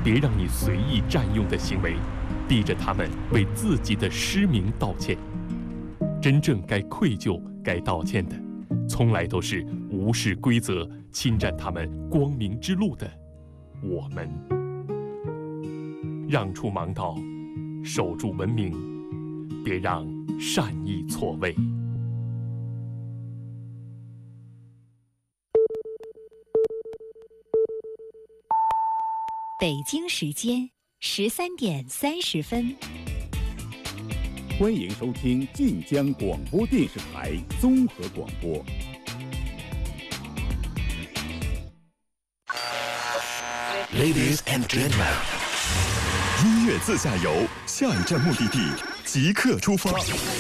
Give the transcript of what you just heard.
别让你随意占用的行为，逼着他们为自己的失明道歉。真正该愧疚、该道歉的，从来都是无视规则、侵占他们光明之路的我们。让出盲道，守住文明，别让善意错位。 北京时间13:30。 欢迎收听晋江广播电视台综合广播。 Ladies and gentlemen， 音乐自驾游，下一站目的地即刻出发。